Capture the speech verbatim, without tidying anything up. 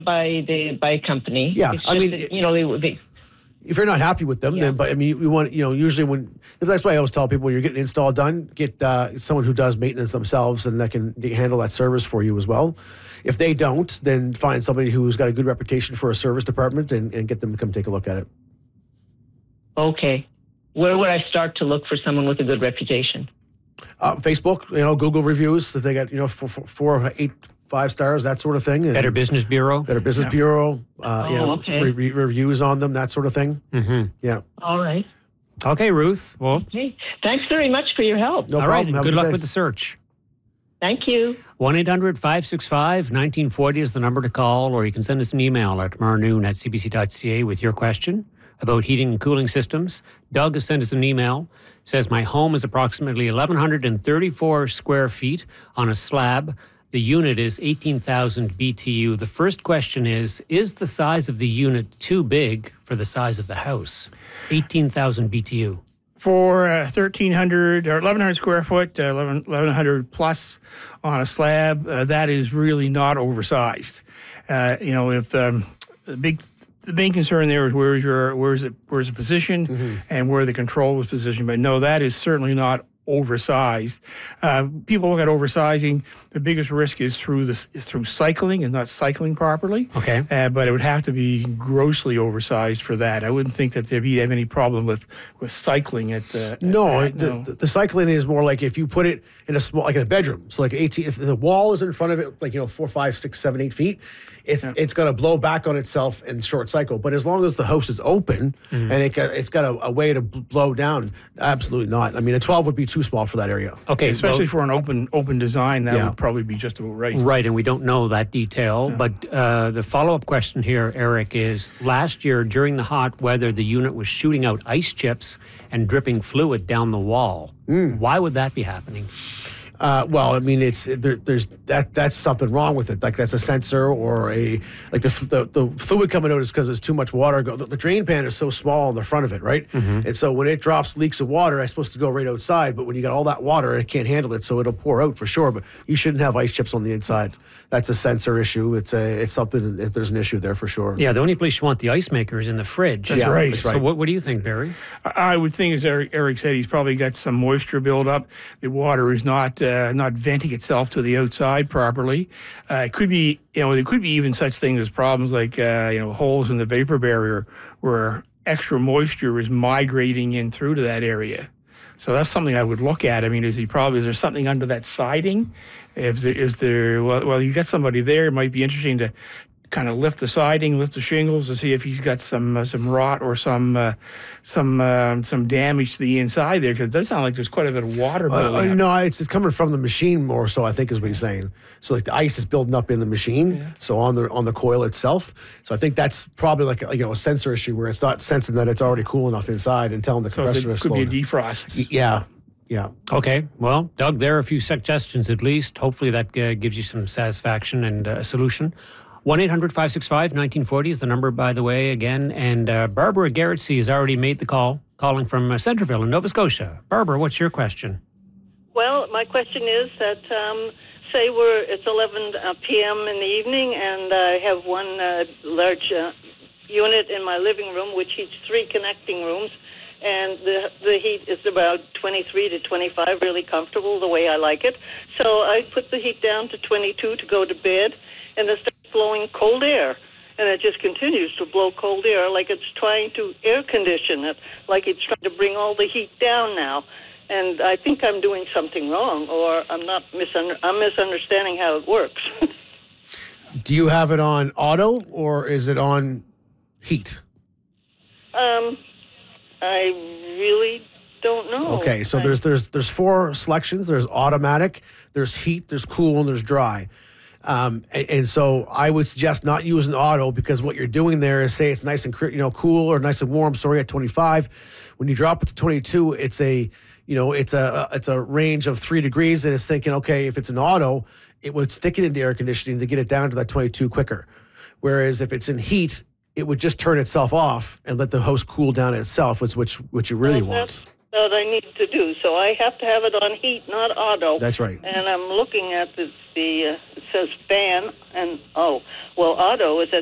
by the by a company. Yeah, it's I mean, that, you know, they, they if you're not happy with them, yeah. then, but I mean, we want, you know, usually when, that's why I always tell people when you're getting an install done, get uh, someone who does maintenance themselves and that can handle that service for you as well. If they don't, then find somebody who's got a good reputation for a service department and, and get them to come take a look at it. Okay. Where would I start to look for someone with a good reputation? Uh, Facebook, you know, Google reviews that they got, you know, four, four, four, eight, five stars, that sort of thing. And Better Business Bureau. Better Business yeah. Bureau. Uh, oh, you know, okay. re- re- reviews on them, that sort of thing. Mm-hmm. Yeah. All right. Okay, Ruth. Well, okay. Thanks very much for your help. No all problem. right. Have Good a luck day. with the search. Thank you. one eight hundred five six five one nine four zero is the number to call, or you can send us an email at marnoon at c b c dot c a with your question about heating and cooling systems. Doug has sent us an email. Says, my home is approximately eleven thirty-four square feet on a slab. The unit is eighteen thousand B T U. The first question is, is the size of the unit too big for the size of the house? eighteen thousand B T U. For uh, thirteen hundred or eleven hundred square foot, uh, eleven, eleven hundred plus on a slab, uh, that is really not oversized. Uh, you know, if um, the big, the main concern there is where's your, where's it, where's the position mm-hmm. and where the control is positioned. But no, that is certainly not oversized. Uh, people look at oversizing. The biggest risk is through this is through cycling and not cycling properly. Okay. Uh, but it would have to be grossly oversized for that. I wouldn't think that there'd be have any problem with, with cycling at the. No, at, the, no. The, the cycling is more like if you put it in a small, like in a bedroom. So like eighteen, if the wall is in front of it, like, you know, four, five, six, seven, eight feet, it's yeah. it's going to blow back on itself in short cycle. But as long as the house is open mm-hmm. and it got, it's got a, a way to blow down, absolutely not. I mean, a twelve would be too small for that area. Okay, especially well, for an open open design, that yeah. would probably be just about right. Right, and we don't know that detail. Yeah. But uh, the follow-up question here, Eric, is last year during the hot weather, the unit was shooting out ice chips and dripping fluid down the wall. Mm. Why would that be happening? Uh, well, I mean, it's there, there's that that's something wrong with it. Like that's a sensor or a like the the, the fluid coming out is because there's too much water. Go, the, the drain pan is so small on the front of it, right? Mm-hmm. And so when it drops leaks of water, it's supposed to go right outside. But when you got all that water, it can't handle it, so it'll pour out for sure. But you shouldn't have ice chips on the inside. That's a sensor issue. It's a it's something. If there's an issue there for sure. Yeah, the only place you want the ice maker is in the fridge. That's yeah, right. That's right. So what what do you think, Barry? I would think, as Eric, Eric said, he's probably got some moisture buildup. The water is not uh, not venting itself to the outside properly. Uh, it could be, you know, there could be even such things as problems like, uh, you know, holes in the vapor barrier where extra moisture is migrating in through to that area. So that's something I would look at. I mean, is he probably, is there something under that siding? If there, is there, well, well, you got somebody there, it might be interesting to kind of lift the siding, lift the shingles to see if he's got some uh, some rot or some uh, some uh, some damage to the inside there, because it does sound like there's quite a bit of water building uh, up. No, it's, it's coming from the machine more so, I think is what he's saying. So like the ice is building up in the machine, yeah. so on the on the coil itself. So I think that's probably like a, you know, a sensor issue where it's not sensing that it's already cool enough inside and telling the So compressor it to could slow be a down. defrost. Yeah. Yeah. Okay. Well, Doug, there are a few suggestions at least. Hopefully that uh, gives you some satisfaction and uh, a solution. one eight hundred five six five one nine four zero is the number, by the way, again. And uh, Barbara Garretsey has already made the call, calling from uh, Centreville in Nova Scotia. Barbara, what's your question? Well, my question is that, um, say we're it's eleven p.m. in the evening, and I have one uh, large uh, unit in my living room, which heats three connecting rooms. And the the heat is about twenty-three to twenty-five, really comfortable, the way I like it. So I put the heat down to twenty-two to go to bed, and it starts blowing cold air. And it just continues to blow cold air like it's trying to air condition it, like it's trying to bring all the heat down now. And I think I'm doing something wrong, or I'm not misunder- I'm misunderstanding how it works. Do you have it on auto or is it on heat? um... I really don't know. Okay, so I, there's there's there's four selections. There's automatic, there's heat, there's cool, and there's dry. Um, and, and so I would suggest not using auto, because what you're doing there is, say it's nice and you know cool or nice and warm. Sorry, at twenty-five, when you drop it to twenty-two, it's a you know it's a it's a range of three degrees, and it's thinking, okay, if it's an auto, it would stick it into air conditioning to get it down to that twenty-two quicker. Whereas if it's in heat, it would just turn itself off and let the house cool down itself, which which, which you really well, want. That's, that I need to do. So I have to have it on heat, not auto. That's right. And I'm looking at the, the uh, it says fan, and oh, well, auto is at